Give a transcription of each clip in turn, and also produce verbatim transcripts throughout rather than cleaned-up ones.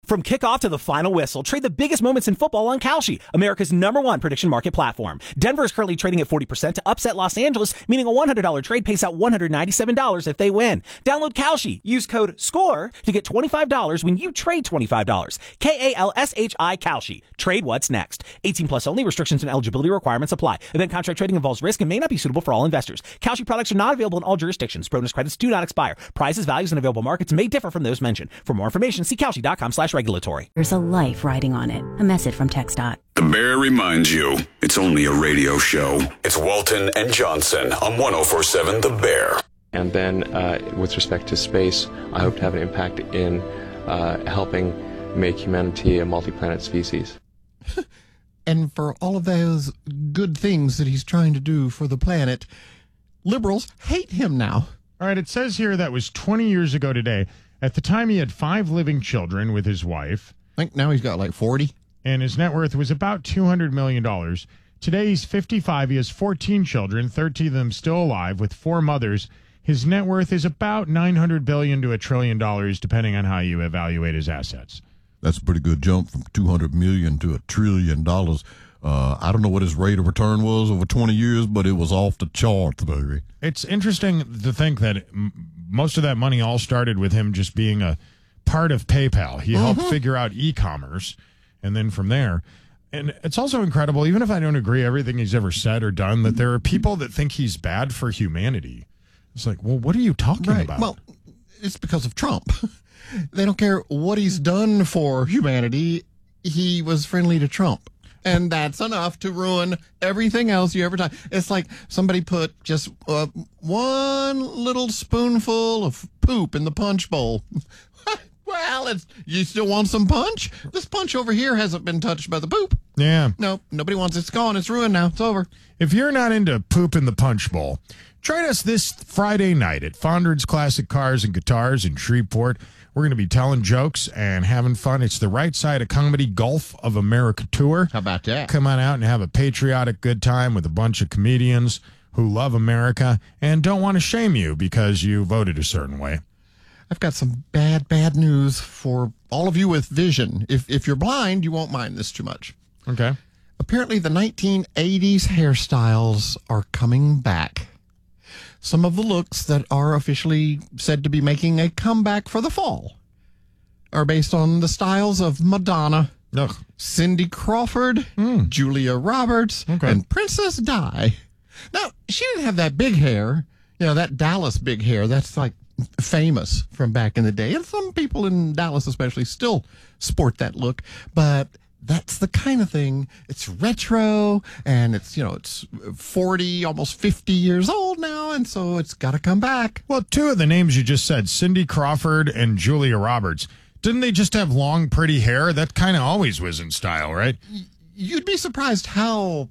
From kickoff to the final whistle, trade the biggest moments in football on Kalshi, America's number one prediction market platform. Denver is currently trading at forty percent to upset Los Angeles, meaning a one hundred dollars trade pays out one hundred ninety-seven dollars if they win. Download Kalshi. Use code SCORE to get twenty-five dollars when you trade twenty-five dollars. K A L S H I Kalshi. Trade what's next. eighteen plus only. Restrictions and eligibility requirements apply. Event contract trading involves risk and may not be suitable for all investors. Kalshi products are not available in all jurisdictions. Bonus credits do not expire. Prices, values, and available markets may differ from those mentioned. For more information, see Kalshi.com slash regulatory. There's a life riding on it. A message from TxDOT. The Bear reminds you, it's only a radio show. It's Walton and Johnson on one oh four point seven The Bear. And then uh, with respect to space, I hope to have an impact in uh, helping make humanity a multi-planet species. And for all of those good things that he's trying to do for the planet, liberals hate him now. All right, it says here that was twenty years ago today. At the time, he had five living children with his wife. I think now he's got like forty. And his net worth was about two hundred million dollars. Today, he's fifty-five. He has fourteen children, thirteen of them still alive, with four mothers. His net worth is about nine hundred billion dollars to a trillion dollars, depending on how you evaluate his assets. That's a pretty good jump from two hundred million dollars to a trillion dollars. Uh, I don't know what his rate of return was over twenty years, but it was off the charts, baby. It's interesting to think that m- most of that money all started with him just being a part of PayPal. He helped Mm-hmm. figure out e-commerce, and then from there. And it's also incredible, even if I don't agree everything he's ever said or done, that there are people that think he's bad for humanity. It's like, well, what are you talking Right. about? Well, it's because of Trump. They don't care what he's done for humanity. He was friendly to Trump. And that's enough to ruin everything else you ever done. It's like somebody put just uh, one little spoonful of poop in the punch bowl. Well, it's, you still want some punch? This punch over here hasn't been touched by the poop. yeah. No, nobody wants it. It's gone. It's ruined now. It's over. If you're not into poop in the punch bowl, join us this Friday night at Fondren's Classic Cars and Guitars in Shreveport. We're going to be telling jokes and having fun. It's the Right Side of Comedy Gulf of America tour. How about that? Come on out and have a patriotic good time with a bunch of comedians who love America and don't want to shame you because you voted a certain way. I've got some bad, bad news for all of you with vision. If if you're blind, you won't mind this too much. Okay. Apparently, the nineteen eighties hairstyles are coming back. Some of the looks that are officially said to be making a comeback for the fall are based on the styles of Madonna, Ugh. Cindy Crawford, Julia Roberts, Okay. and Princess Di. Now, she didn't have that big hair, you know, that Dallas big hair. That's like famous from back in the day. And some people in Dallas especially still sport that look. But that's the kind of thing. It's retro and it's, you know, it's forty, almost fifty years old now. And so it's got to come back. Well, two of the names you just said, Cindy Crawford and Julia Roberts, didn't they just have long, pretty hair? That kind of always was in style, right? You'd be surprised how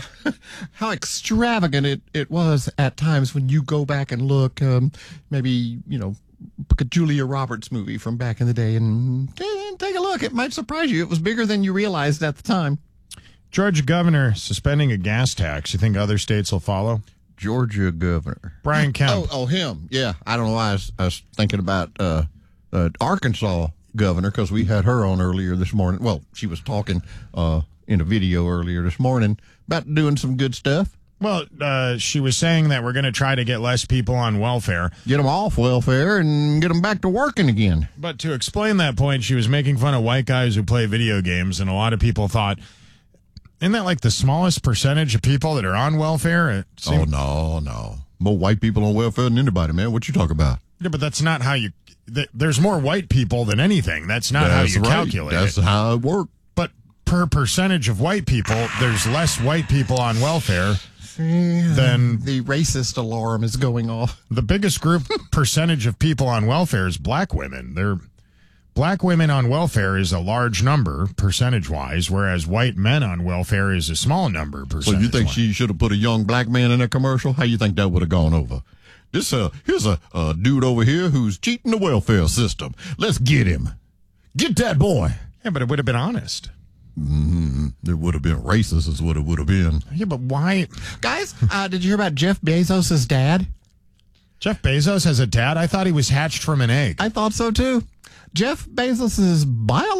how extravagant it, it was at times when you go back and look. Um, maybe, you know, look at Julia Roberts' movie from back in the day and eh, take a look. It might surprise you. It was bigger than you realized at the time. Georgia governor suspending a gas tax. You think other states will follow? Georgia governor. Brian Kemp. Oh, oh, him. Yeah. I don't know why I was, I was thinking about uh, uh, Arkansas governor because we had her on earlier this morning. Well, she was talking uh, in a video earlier this morning about doing some good stuff. Well, uh, she was saying that we're going to try to get less people on welfare. Get them off welfare and get them back to working again. But to explain that point, she was making fun of white guys who play video games, and a lot of people thought, isn't that like the smallest percentage of people that are on welfare? It seemed, Oh, no, no. More white people on welfare than anybody, man. What you talking about? yeah, but that's not how you... Th- there's more white people than anything. That's not That's how you right. calculate That's it. how it works. But per percentage of white people, there's less white people on welfare than... The racist alarm is going off. The biggest group percentage of people on welfare is black women. They're black women on welfare is a large number percentage wise, whereas white men on welfare is a small number So percentage. you think she should have put a young black man in a commercial? How you think that would have gone over? This uh, here's a, a dude over here who's cheating the welfare system. Let's get him. Get that boy. Yeah, but it would have been honest. Mm-hmm. It would have been racist is what it would have been. Yeah, but why? Guys, uh, did you hear about Jeff Bezos' dad? Jeff Bezos has a dad? I thought he was hatched from an egg. I thought so too. Jeff Bezos' biological